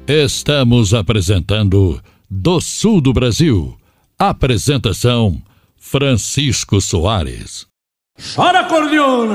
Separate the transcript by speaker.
Speaker 1: Estamos apresentando Do Sul do Brasil. Apresentação: Francisco Soares.
Speaker 2: Chora, cordiona!